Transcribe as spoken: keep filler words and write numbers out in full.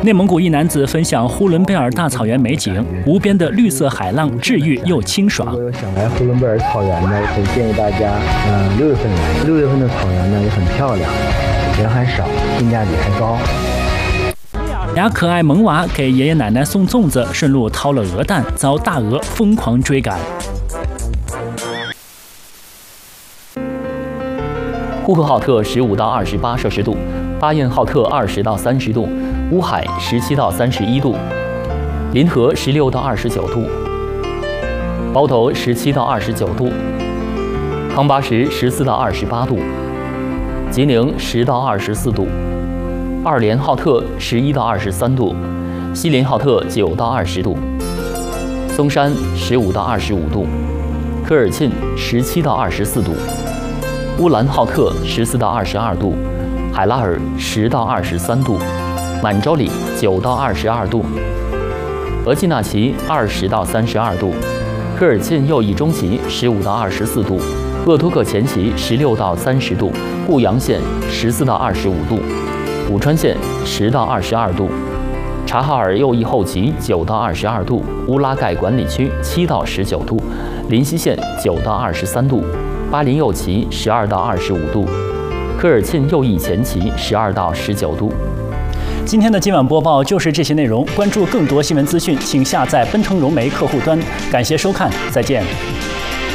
内蒙古一男子分享呼伦贝尔大草原美景，无边的绿色海浪治愈又清爽。 如果有想来呼伦贝尔草原呢，我建议大家，嗯，六月份来。六月份的草原呢也很漂亮，人还少，性价比还高。 俩可爱萌娃给爷爷奶奶送粽子，顺路掏了鹅蛋，遭大鹅疯狂追赶。 呼和浩特十五到二十八摄氏度，巴彦浩特二十到三十度，乌海十七到三十一度，临河十六到二十九度，包头十七到二十九度，康巴什十四到二十八度，吉宁十到二十四度，二连浩特十一到二十三度，锡林浩特九到二十度，松山十五到二十五度，科尔沁十七到二十四度，乌兰浩特十四到二十二度，海拉尔十到二十三度，满洲里九到二十二度，额济纳旗二十到三十二度，科尔沁右翼中旗十五到二十四度，鄂图克前旗十六到三十度，固阳县十四到二十五度，武川县十到二十二度，察哈尔右翼后旗九到二十二度，乌拉盖管理区七到十九度，林西县九到二十三度，巴林右旗十二到二十五度，科尔沁右翼前旗十二到十九度。 今天的今晚播报就是这些内容，关注更多新闻资讯，请下载奔腾融媒客户端。感谢收看，再见。